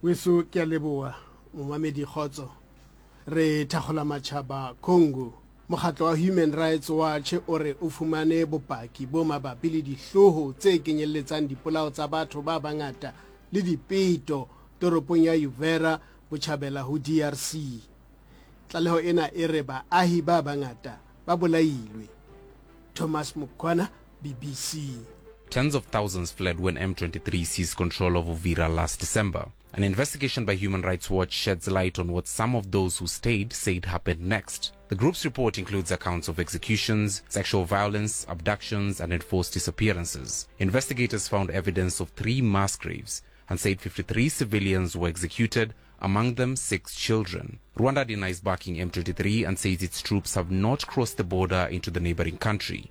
Weso ke a leboa momamedi Kgotso re thagola matšhaba Congo mokgatlo wa Human Rights Watch o re o fumane bopaki bo mabapi le dihloho tse kenyelletsang dipolao tsa batho ba bangata le dipeto toropong ya Uvira botjhabela ho DRC. Tlaleho ena e re baahi ba bangata ba bolailwe. Thomas Mukwana, BBC. Tens of thousands fled when M23 seized control of Uvira last December. An investigation by Human Rights Watch sheds light on what some of those who stayed said happened next. The group's report includes accounts of executions, sexual violence, abductions, and enforced disappearances. Investigators found evidence of 3 mass graves and said 53 civilians were executed, among them 6 children. Rwanda denies backing M23 and says its troops have not crossed the border into the neighboring country.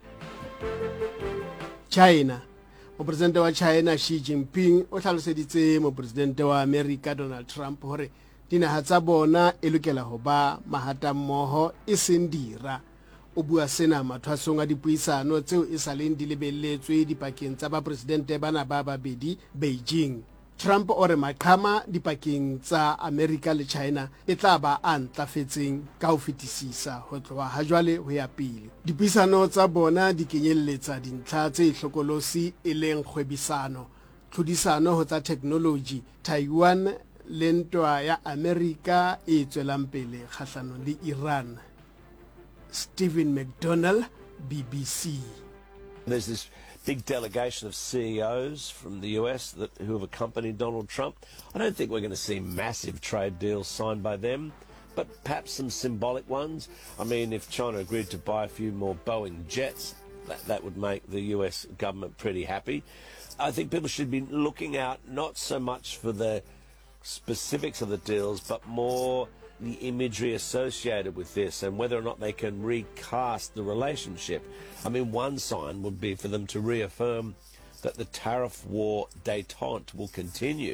China. Mopresidente wa China Xi Jinping o tlhaloseditse mopresidente wa America Donald Trump hore dinaha tsa bona e lokela ho ba mahatammoho e seng dira. O bua sena mathwasong a dipuisano tseo e saleng di lebelletswe dipakeng tsa ba presidente bana ba babedi Beijing. Trump o re maqhama dipakeng tsa America le China e tla ba a ntlafetseng ka ho fetisisa ho tloha ha jwale ho ya pele. Dipuisano tsa bona di kenyelletsa dintlha tse hlokolosi e leng kgwebisano, tlhodisano ho tsa technology, Taiwan le ntwa ya America e tswelang pele kgahlano le Iran. Stephen McDonnell, BBC. There's this big delegation of CEOs from the US who have accompanied Donald Trump. I don't think we're going to see massive trade deals signed by them, but perhaps some symbolic ones. I mean, if China agreed to buy a few more Boeing jets, that would make the US government pretty happy. I think people should be looking out not so much for the specifics of the deals, but more the imagery associated with this and whether or not they can recast the relationship. I mean, one sign would be for them to reaffirm that the tariff war détente will continue.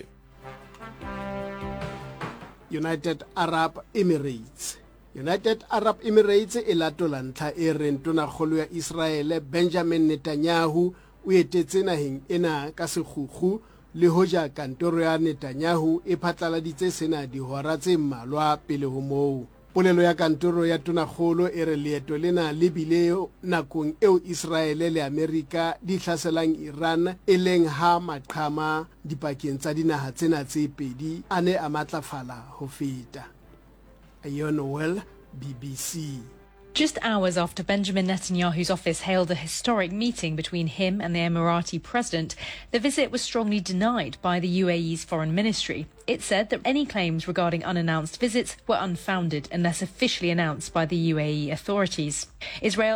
United Arab Emirates. United Arab Emirates e latola ntlha e reng tonakgolo ya Israel Benjamin Netanyahu o etetse naheng ena ka sekgukgu le hoja kantoro ya Netanyahu e phatlaladitse sena dihora tse mmalwa pele ho moo. Polelo ya kantoro ya tonakgolo e re leeto lena le bile nakong eo Israel le Amerika di hlaselang Iran e leng ha maqhama dipakeng tsa dinaha tsena tse pedi a ne a matlafala ho feta. Ayon Well, BBC. Just hours after Benjamin Netanyahu's office hailed a historic meeting between him and the Emirati president, the visit was strongly denied by the UAE's foreign ministry. It said that any claims regarding unannounced visits were unfounded unless officially announced by the UAE authorities. Israel